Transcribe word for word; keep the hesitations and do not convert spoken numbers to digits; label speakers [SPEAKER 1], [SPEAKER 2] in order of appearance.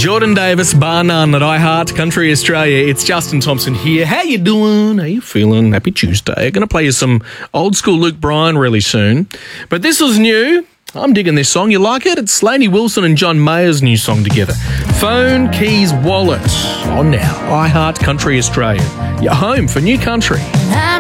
[SPEAKER 1] Jordan Davis, bar none at iHeart Country Australia. It's Justin Thompson here. How you doing? How you feeling? Happy Tuesday. I'm going to play you some old school Luke Bryan really soon. But this was new. I'm digging this song. You like it? It's Lainey Wilson and John Mayer's new song together. Phone, Keys, Wallet. On now. iHeart Country Australia. Your home for new country.